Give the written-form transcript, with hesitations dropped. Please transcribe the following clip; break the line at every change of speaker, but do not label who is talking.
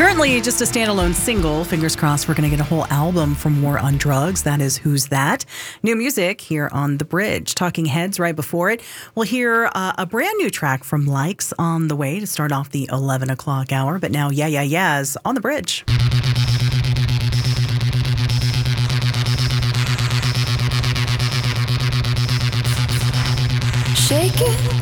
Currently, just a standalone single. Fingers crossed we're going to get a whole album from War on Drugs. That is Who's That? New music here on The Bridge. Talking Heads right before it. We'll hear a brand new track from Likes on the way to start off the 11 o'clock hour. But now, Yeah, Yeah, Yeahs on The Bridge.
Shake it.